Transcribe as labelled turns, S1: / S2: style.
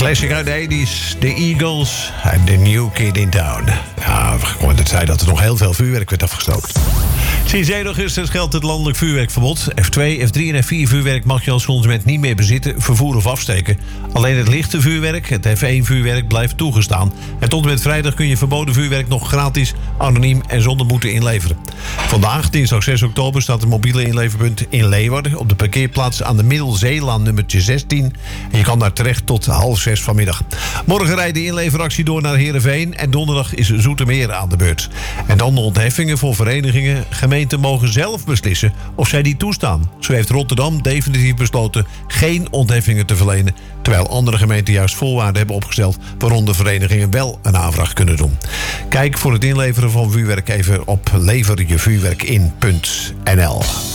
S1: classic uit de 80's, The Eagles en The New Kid in Town. Ja, het zei dat er nog heel veel vuurwerk werd afgestookt. Sinds 1 augustus geldt het landelijk vuurwerkverbod. F2, F3 en F4 vuurwerk mag je als consument niet meer bezitten, vervoeren of afsteken. Alleen het lichte vuurwerk, het F1 vuurwerk, blijft toegestaan. En tot en met vrijdag kun je verboden vuurwerk nog gratis, anoniem en zonder boete inleveren. Vandaag, dinsdag 6 oktober, staat een mobiele inleverpunt in Leeuwarden op de parkeerplaats aan de Middelzeelaan nummertje 16. En je kan daar terecht tot 5:30 vanmiddag. Morgen rijdt de inleveractie door naar Heerenveen en donderdag is Zoetermeer aan de beurt. En dan de ontheffingen voor verenigingen. Gemeenten mogen zelf beslissen of zij die toestaan. Zo heeft Rotterdam definitief besloten geen ontheffingen te verlenen, terwijl andere gemeenten juist voorwaarden hebben opgesteld waaronder verenigingen wel een aanvraag kunnen doen. Kijk voor het inleveren van vuurwerk even op leverjevuurwerkin.nl.